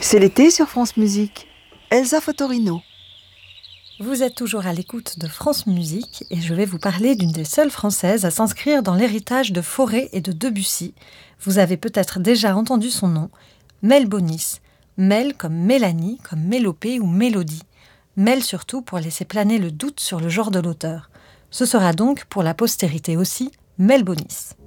C'est l'été sur France Musique. Elsa Fotorino. Vous êtes toujours à l'écoute de France Musique et je vais vous parler d'une des seules françaises à s'inscrire dans l'héritage de Fauré et de Debussy. Vous avez peut-être déjà entendu son nom, Mel Bonis. Mel comme Mélanie, comme Mélopée ou Mélodie. Mel surtout pour laisser planer le doute sur le genre de l'auteur. Ce sera donc, pour la postérité aussi, Mel Bonis.